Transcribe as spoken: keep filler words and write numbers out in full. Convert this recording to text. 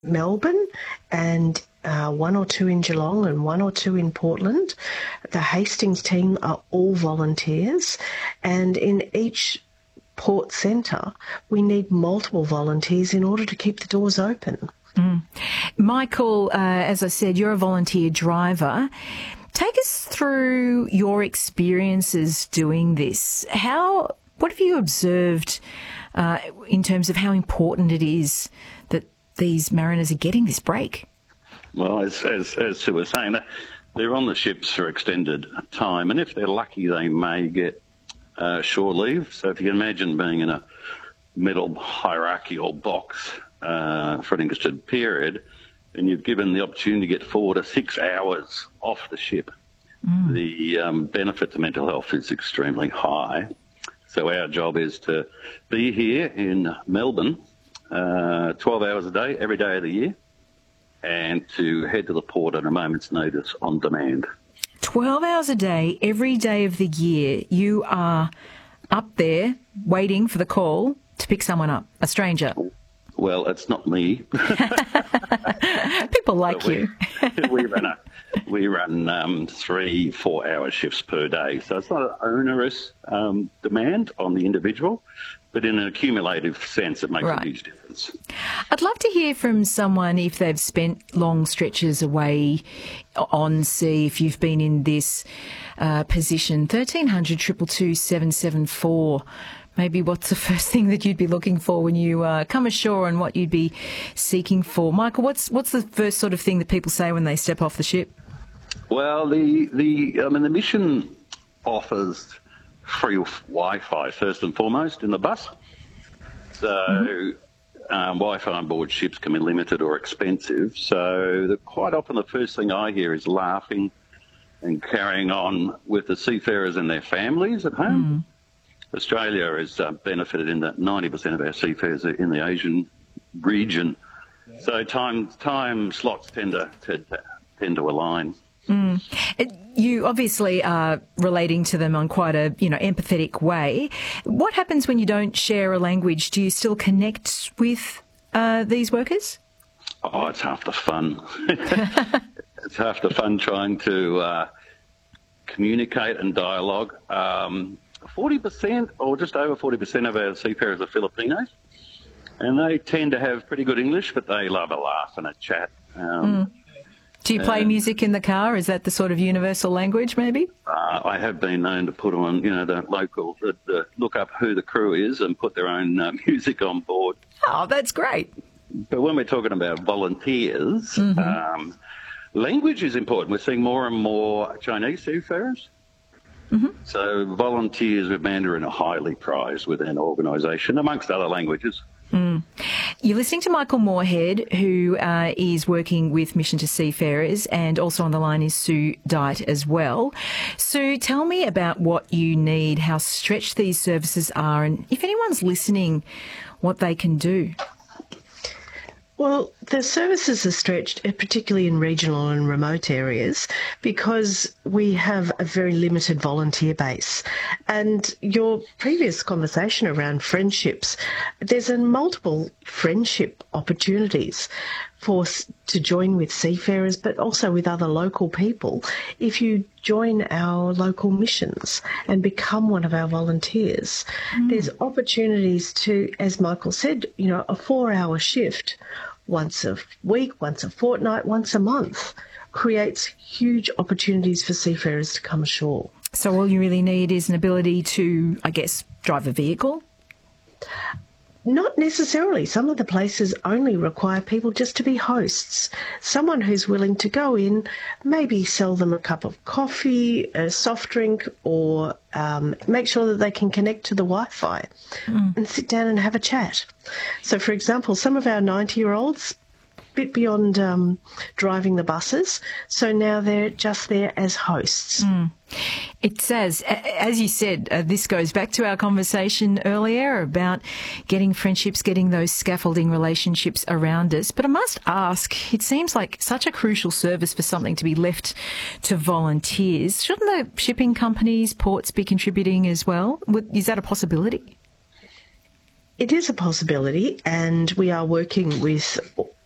Melbourne and uh, one or two in Geelong and one or two in Portland. The Hastings team are all volunteers, and in each port centre we need multiple volunteers in order to keep the doors open. Mm. Michael, uh, as I said, you're a volunteer driver. Take us through your experiences doing this. How, what have you observed uh, in terms of how important it is that these mariners are getting this break? Well, as, as, as Sue was saying, they're on the ships for extended time, and if they're lucky, they may get uh, shore leave. So if you can imagine being in a middle hierarchical box uh, for an extended period, and you've given the opportunity to get four to six hours off the ship, mm. the um, benefit to mental health is extremely high. So our job is to be here in Melbourne uh, twelve hours a day, every day of the year, and to head to the port at a moment's notice on demand. twelve hours a day, every day of the year, you are up there waiting for the call to pick someone up, a stranger. Well, it's not me. People like we, you. we run, a, we run um, three, four-hour shifts per day. So it's not an onerous um, demand on the individual, but in an accumulative sense, it makes right. a huge difference. I'd love to hear from someone if they've spent long stretches away on sea, if you've been in this uh, position. thirteen hundred, two two two, seven seven four. Maybe what's the first thing that you'd be looking for when you uh, come ashore, and what you'd be seeking for? Michael, what's what's the first sort of thing that people say when they step off the ship? Well, the the I mean the mission offers free Wi-Fi first and foremost in the bus. So mm-hmm. um, Wi-Fi on board ships can be limited or expensive. So the, quite often the first thing I hear is laughing and carrying on with the seafarers and their families at home. Mm. Australia has uh, benefited in that ninety percent of our seafarers are in the Asian region. So time time slots tend to, to tend to align. Mm. You obviously are relating to them on quite a, you know, empathetic way. What happens when you don't share a language? Do you still connect with uh, these workers? Oh, it's half the fun. It's half the fun trying to uh, communicate and dialogue. Um, forty percent or just over forty percent of our seafarers are Filipinos, and they tend to have pretty good English, but they love a laugh and a chat. Um, mm. Do you play uh, music in the car? Is that the sort of universal language, maybe? Uh, I have been known to put on, you know, the local, the, the, look up who the crew is and put their own uh, music on board. Oh, that's great. But when we're talking about volunteers, mm-hmm. um, language is important. We're seeing more and more Chinese seafarers. Mm-hmm. So volunteers with Mandarin are highly prized within an organisation, amongst other languages. Mm. You're listening to Michael Moorhead, who uh, is working with Mission to Seafarers, and also on the line is Sue Dite as well. Sue, tell me about what you need, how stretched these services are, and if anyone's listening, what they can do. Well, the services are stretched, particularly in regional and remote areas, because we have a very limited volunteer base. And your previous conversation around friendships, there's a multiple friendship opportunities for to join with seafarers, but also with other local people. If you join our local missions and become one of our volunteers, mm. there's opportunities to, as Michael said, you know, a four-hour shift once a week, once a fortnight, once a month, creates huge opportunities for seafarers to come ashore. So all you really need is an ability to, I guess, drive a vehicle? Not necessarily. Some of the places only require people just to be hosts. Someone who's willing to go in, maybe sell them a cup of coffee, a soft drink, or um, make sure that they can connect to the Wi-Fi mm. and sit down and have a chat. So, for example, some of our ninety-year-olds, bit beyond um, driving the buses, so now they're just there as hosts. Mm. It says, as you said, uh, this goes back to our conversation earlier about getting friendships, getting those scaffolding relationships around us. But I must ask, it seems like such a crucial service for something to be left to volunteers. Shouldn't the shipping companies, ports be contributing as well? Is that a possibility? It is a possibility, and we are working with